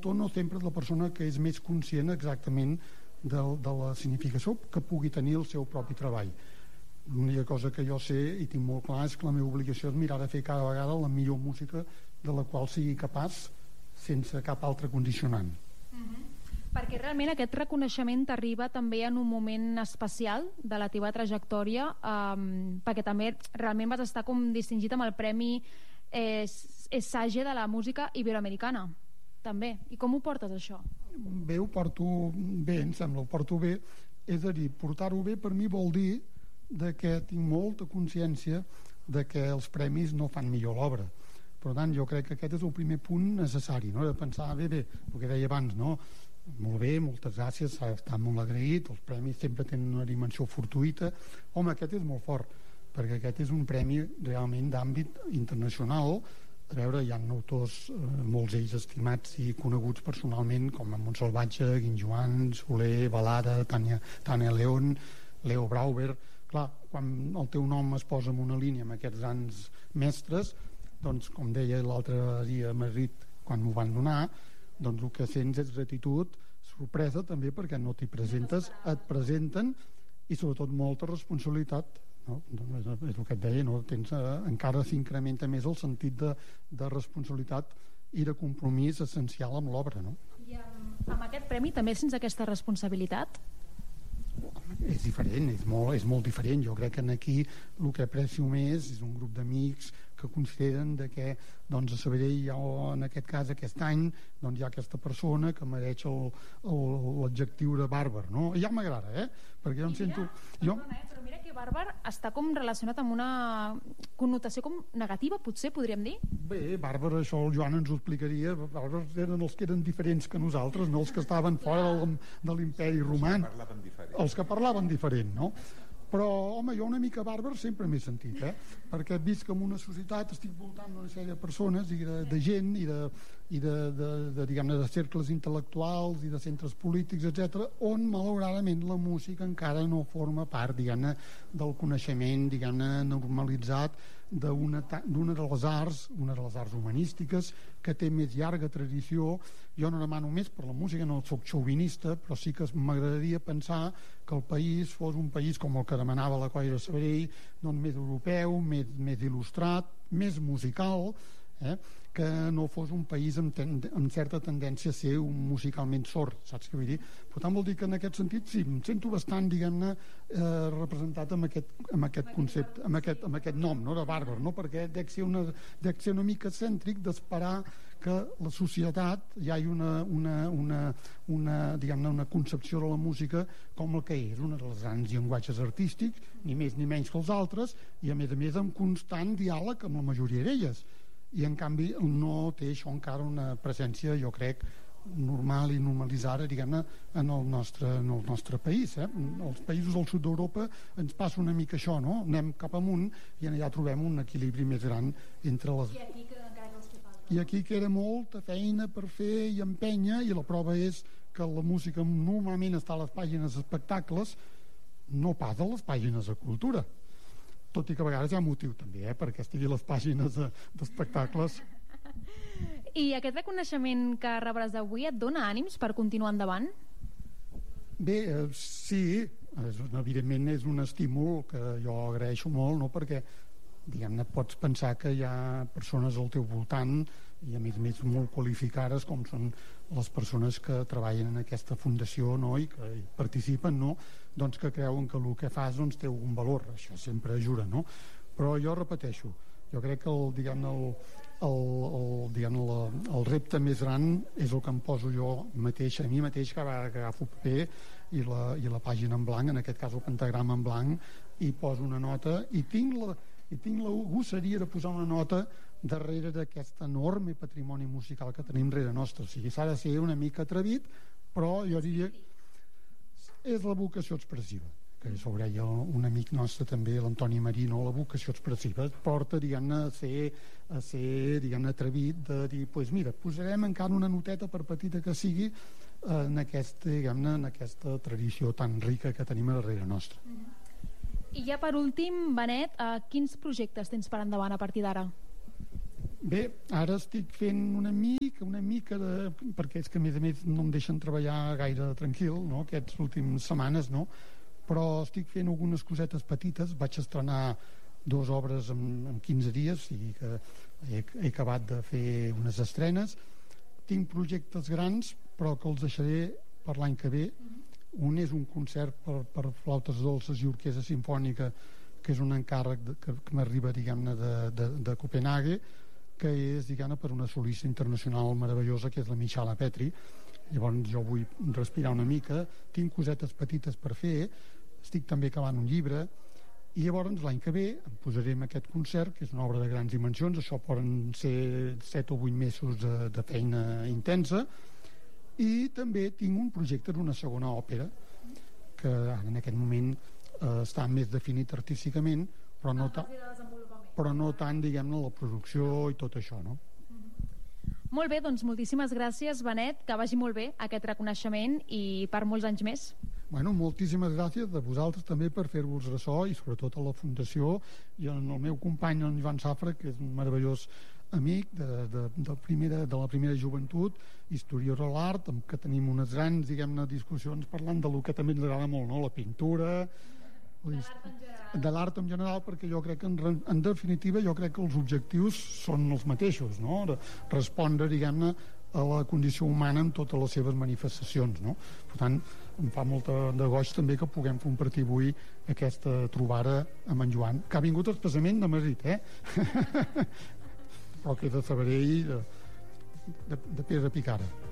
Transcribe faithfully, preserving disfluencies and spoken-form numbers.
autor no sempre és la persona que és més conscient exactament de, de la significació que pugui tenir el seu propi treball. L'única cosa que jo sé i tinc molt clar és que la meva obligació és mirar de fer cada vegada la millor música de la qual sigui capaç sense cap altre condicionant. Mm-hmm. Perquè realment aquest reconeixement t'arriba també en un moment especial de la teva trajectòria, um, perquè també realment vas estar com distingit amb el Premi eh, Sage de la música iberoamericana també. I com ho portes, això? Bé, ho porto bé, em sembla, ho porto bé. És a dir, portar-ho bé per mi vol dir de que tinc molta consciència de que els premis no fan millor l'obra. Per tant, jo crec que aquest és el primer punt necessari, no? De pensar, bé, bé, el que deia abans, no? Molt bé, moltes gràcies, s'ha estat molt agraït, els premis sempre tenen una dimensió fortuïta. Home, aquest és molt fort, perquè aquest és un premi realment d'àmbit internacional. A veure, hi ha autors, eh, molts ells estimats i coneguts personalment, com Montsalvatge, Guinjoan, Soler, Balada, Tània, Tània León, Leo Brauber. Clar, quan el teu nom es posa en una línia amb aquests grans mestres, doncs, com deia l'altre dia a Madrid quan m'ho van donar, doncs el que sents és gratitud, sorpresa també, perquè no t'hi presentes, et presenten, i sobretot molta responsabilitat, no? És el que et deia, no? Tens, eh, encara s'incrementa més el sentit de, de responsabilitat i de compromís essencial amb l'obra, no? I amb, amb aquest premi també sents aquesta responsabilitat? És diferent, és molt, és molt diferent. Jo crec que aquí el que aprecio més és un grup d'amics que consideren de que, doncs, a Sabadell hi ha, en aquest cas, aquest any, doncs hi ha aquesta persona que mereix l'adjectiu de bàrbar, no? I ja m'agrada, eh? Perquè jo em sento... Jo... Perdona, eh? Però mira que bàrbar està com relacionat amb una connotació com negativa, potser, podríem dir? Bé, bàrbar, això el Joan ens ho explicaria. Bàrbars eren els que eren diferents que nosaltres, no els que estaven fora de, de l'imperi romà. Els que parlaven diferent. Els que parlaven diferent, no? Però, home, jo una mica bàrbar sempre m'he sentit, eh? Perquè visc en una societat, estic voltant d'una sèrie de persones i de, de gent i de, i de, de, de, diguem-ne, de cercles intel·lectuals i de centres polítics, etcètera, on malauradament la música encara no forma part, diguem-ne, del coneixement, diguem-ne, normalitzat d'una d'una de les arts, una de les arts humanístiques, que té més llarga tradició. Jo no demano més per la música, no soc xauvinista, però sí que m'agradaria pensar que el país fos un país com el que demanava la Colla de Sabadell, doncs més europeu, més, més il·lustrat, més musical, eh? Que no fos un país amb, ten, amb certa tendència a ser un musicalment sord, saps què vull dir? Per tant, vol dir que en aquest sentit sí, em sento bastant, diguem-ne, eh, representat amb aquest, amb aquest concepte, amb aquest, amb aquest nom, no?, de bàrbar, no? Perquè dec ser una, dec ser una mica cèntric d'esperar que la societat hi hagi una, una, una, una, diguem-ne, una concepció de la música com el que és, un dels grans llenguatges artístics, ni més ni menys que els altres, i a més a més amb constant diàleg amb la majoria d'elles. I en canvi no té això encara una presència, jo crec, normal i normalitzada, diguem-ne, en el nostre, en el nostre país, eh? Els països del sud d'Europa ens passa una mica això, no? Anem cap amunt i allà trobem un equilibri més gran entre les... I aquí que encara no es té falta. I aquí queda molta feina per fer i empènyer, i la prova és que la música normalment està a les pàgines d'espectacles, no pas a les pàgines de cultura. Tot i que a vegades hi ha motiu també, eh, perquè estigui a les pàgines d'espectacles. I aquest reconeixement que rebràs avui et dona ànims per continuar endavant? Bé, eh, sí, és, evidentment és un estímul que jo agraeixo molt, no? Perquè, diguem-ne, pots pensar que hi ha persones al teu voltant i a més a més molt qualificades, com són les persones que treballen en aquesta fundació, no?, i que hi participen, no?, doncs que creuen que el que fas, doncs, té algun valor. Això sempre ajuda, no? Però jo repeteixo, jo crec que el, diguem-ne, el, el, el, diguem-ne, el, el repte més gran és el que em poso jo mateix, a mi mateix, cada vegada que agafo paper i la, i la pàgina en blanc, en aquest cas el pentagrama en blanc, i poso una nota i tinc la i tinc la gosseria de posar una nota darrere d'aquest enorme patrimoni musical que tenim rere nostre. O sigui, s'ha de ser una mica atrevit, però jo diria és la vocació expressiva, que això ho deia un amic nostre també, l'Antoni Marino, la vocació expressiva et porta, diguem-ne, a ser, a ser diguem-ne, atrevit de dir, doncs pues mira, posarem encara una noteta, per petita que sigui, en aquesta, diguem-ne, en aquesta tradició tan rica que tenim darrere nostra. Mm-hmm. I ja per últim, Benet, eh, quins projectes tens per endavant a partir d'ara? Bé, ara estic fent una mica, una mica de... perquè és que a més a més no em deixen treballar gaire tranquil, no?, aquestes últimes setmanes, no? Però estic fent algunes cosetes petites. Vaig estrenar dues obres en, en quinze dies, o sigui que he, he acabat de fer unes estrenes. Tinc projectes grans, però que els deixaré per l'any que ve. Un és un concert per, per flautes dolces i orquestra simfònica, que és un encàrrec de, que, que m'arriba, diguem-ne, de, de, de Copenhague, que és, diguem-ne, per una solista internacional meravellosa, que és la Michala Petri. Llavors jo vull respirar una mica, tinc cosetes petites per fer, estic també acabant un llibre, i llavors l'any que ve em posaré en aquest concert, que és una obra de grans dimensions. Això poden ser set o vuit mesos de, de feina intensa. I també tinc un projecte d'una segona òpera, que ara en aquest moment eh, està més definit artísticament, però no, ta però no tant, diguem-ne, la producció i tot això, no? Molt bé, doncs moltíssimes gràcies, Benet, que vagi molt bé aquest reconeixement i per molts anys més. Bueno, moltíssimes gràcies a vosaltres també per fer-vos ressò, i sobretot a la Fundació i al meu company, en Joan Safra, que és un meravellós amic de, de, de, primera, de la primera joventut, historiador de l'art, amb què tenim unes grans, diguem-ne, discussions parlant de lo que també ens agrada molt, no?, la pintura, de l'art en general, perquè jo crec que en, en definitiva jo crec que els objectius són els mateixos, no?, respondre, diguem-ne, a la condició humana en totes les seves manifestacions, no? Per tant, em fa molta de goig també que puguem compartir avui aquesta trobada amb en Joan, que ha vingut expressament de Madrid, eh? Però que és de Sabadell, de, de, de Pedra Picada.